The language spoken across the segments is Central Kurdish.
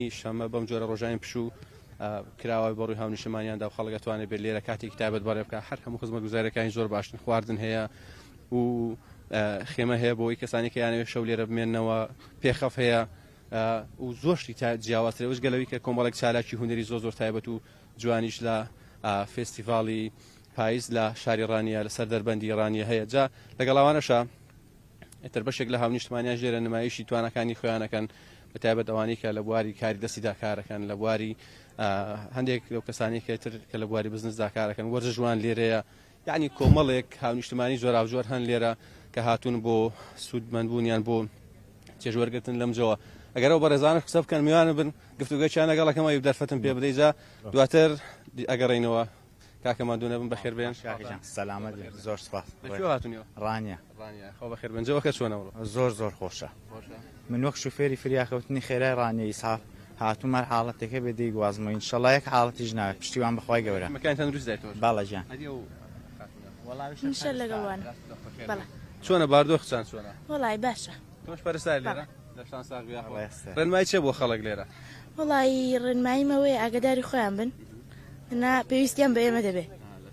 شەمە بەم جۆرە ڕۆژانی پشوو کراوە بەڕووی هاونیشتمانیاندا و خەڵک دەتوانێت بێت لێرە کاتێک کتابەت بەڕێ بکە هەر هەموو خزمەتگوزاریەکانی زۆر باشن خواردن هەیە و خێمە هەیە بۆی کەسانی کە یانەوێت شەو لێرە بمێننەوە پێخەف هەیە و زۆرشتی تا جیاوازترەوەش گەلەوەی کە کۆمەڵێک چالاکی هونەری زۆر تایبەت و جوانیش لە فێستیڤاڵی پاییز لە شاری ڕانیە لەسەر دەربەندی ڕانیە هەیە جا لەگەڵاوانەشە ئێتر بەشێک لە هاونیشتمانیان ژێرە نمایشی توانەکانی خۆیانەکەن بەتایبەت ئەوانەی کە لە بواری کاری دەستیدا کارەکەن لە بواری هەندێک لەو کەسانی کە لە بواری بزنسدا کارەکەن وەرزە جوان لێرەیە یعنی کۆمەڵێک هاونیشتمانی زۆر هەن لێرە کە هاتوون بۆ سوودمەندبوونیان بۆ چێژوەرگرتن لەم جۆوە ئەگەرەوە بەڕێزانە قسە بکەن میوانە بن گفتوگەیان لەگەڵەکەمە دەرفەتم پێ بدەیجا دواتر ئەگەڕێینەوە کاکەمان دوونە بن بەخێر بێن سەلامەت زۆر سپاس هاتونیەوە ڕانیە خۆ بەخێر بنجەوە کە چۆنەوە زۆر خۆشە من وەک شوفێری فریاکەوتنی خێرای ڕانیە ئیسحاق هاتوومە حاڵەتێکە بێ دەیگوازمەوە ئینشەڵا یەک حاڵەتیش ناوێت پشتیوان بەخوای گەورە مەکان تەندروست دایتەوە باڵە گیان میشە لەگەڵوان بەڵێ چۆنە باردۆ خچان چۆنە وەڵای باشە تۆش پەرستار لێرە دەشتان ساغ ڕێنمای چێ بۆ خەڵک لێرە وەڵی ڕێنماییمەوەی ئاگداری خۆیان بن نا پێویستیان بە ئێمە دەبێ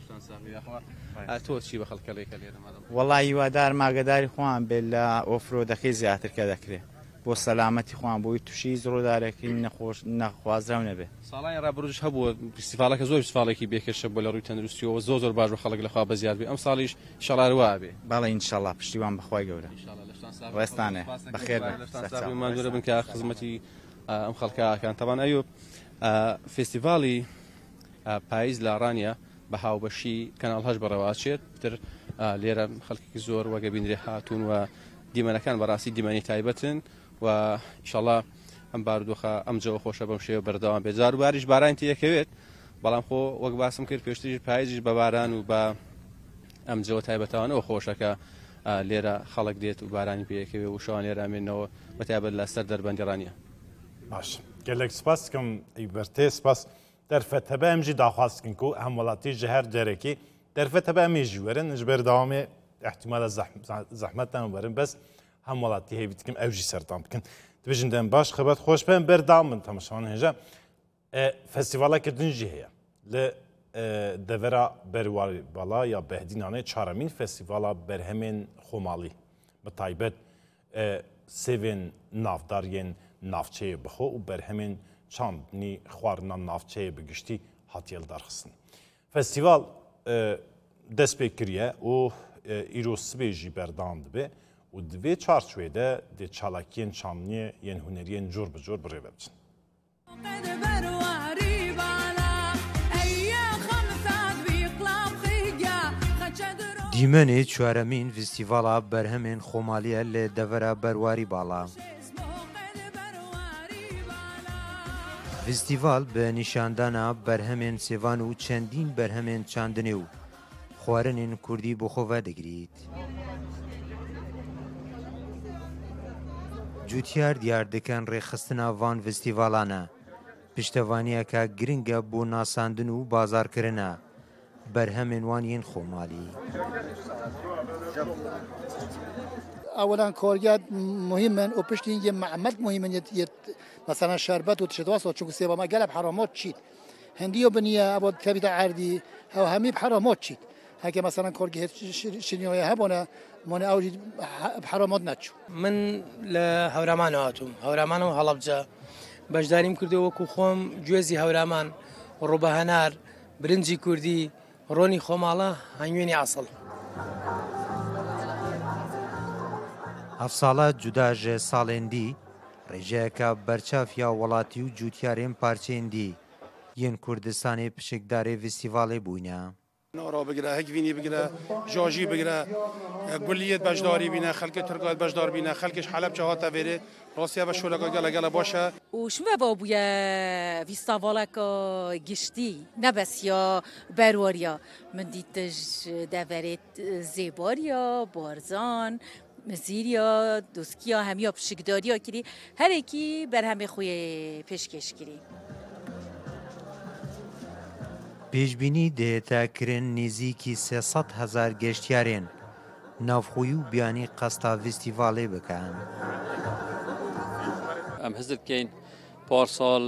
تۆ چی بە خەڵکەڵێکە لێرە وەڵی هیوادار ماگەداری خۆیان بێت لە ئۆفرۆدەکەی زیاتر کە دەکرێت بۆ سەلامەتی خۆیان بۆی تووشی زڕۆدارێکی نەخوازراو نەبێ ساڵانی ڕابڕژ هەبووە فستیڤالەکە زۆر فستیڤالێکی بێکەشە بۆ لە ڕووی تەندروستیەوە زۆر باش بە خەڵک لەخوا بەزیاد بێ ئەم ساڵیش شەڵاروا بێ باڵە ئینشەڵا پشتیوان بەخوای گەورە ڕێستانێ بەخێرمان دوورە بن کە خزمەتی ئەم خەڵکەکان تەوان ئەیوب فستیڤاڵی پاییز لە ڕانیە بە هاوبەشی کەناڵ هەش بەڕێوەچێت تر لێرە خەڵکی زۆر وەگە بینرێ هاتوون و دیمەنەکان بەڕاستی دیمەنی تایبەتن و ئینشەڵا ئەم بارودۆخە ئەم جەوە خۆشە بەم شێوە بەردەوام بێت جار باریش بارانی تێکەوێت بەڵام خۆ وەک باسم کرد پێشتریش پاییزیش بە باران و بە ئەم جەوە تایبەتەوانەوە خۆشەکە لێرە خەڵک دێت و بارانی پێکەوێ و شەوان لێرامێنەوە بەتایبەت لە سەر دەربەندی ڕانیە باش gelek spas dikim îbertê spas derfet hebe em jî daxwaz dikin ku hem welatî ji her derekê derfet hebe em ê jî werin ji ber dawamê ihtimala zehmetan werin bes hem welatî hêvî dikim ew jî serdan bikin dibêjin dem baş xebat xweş be em berdam min temaşan hêja festîvaleke din jî heye li devera berwarî bala ya behdînanê çaramîn festîvala berhemên Xomalî bi taybet sêvên navdariyên navçeyê bixwe û berhemên çandnî xwarina navçeyê bi giştî hatiye darxistin. Festîval dest pê kiriye û îro sibê jî berdam dibe û di vê çarçoyê de dê çalakiyên çandniyê yên huneriyên cor bi cor birêve biçin. دیمەنێ چوارەمین فستیڤاڵا بەرهەمێن خۆمالیە لە دەڤەرە بەرواری باڵا. فستیڤال بە نیشاندانە بەرهەمێن سێوان و چەندین بەرهەمێن چاندنێ و خواردنێن کوردی بۆ خۆڤە دەگریت. جوتیار دیار دەکەن ڕێخستنە ڤان فستیڤالانە پشتەوانیەکە گرنگە بۆ ناساندن و بازارکردنە بەرهەمێن وانیên خۆمالی. اولا کارگرد مهمن و پشت اینکه معمل مهمن مثلا شربت و تشتواصل چون سیبا ما قلب حرامات چید هندی و بنیه ابد کبیت عردی او همه حرامات چید هکه مثلا کارگرد شنیای هبونه من اوجد حرامات نچو من لهورامان هاتم هورامان و هەڵەبجە بەشداریم کردو وەکو خۆم گوێزی هەورامان ڕوبەهەنار برنجی کوردی ڕۆنی خۆماڵە هەنگوێنی ئاسڵ هەفساڵە جوداژە ساڵێندی ڕێژەیەکە بەرچافیا وڵاتی و جوتیارێن پارچێندی یەن کوردستانی پشکدارێ فستیڤاڵێ بووینە. نورا بگیره هکوینی بگیره جاجی بگیره گلیت بجداری بینه خلک ترکات بجدار بینه خلکش حلب چهات ویره راسیا و شولگا گله باشه و شو بابویا فستیوالک گشتی نه بس یا برواریا من دیتش دورت زیباریا بارزان مزیریا دوسکیا همیا پشکداریا کری هر کی بر همه خوی پیشکش کری. پێشبینی دێتاکردن نزیکی 300,000 گەشتیارێن ناوخۆیی و بیانی قەستا فستیڤاڵێ بکەن. ئەم هەزت بکەین پارسال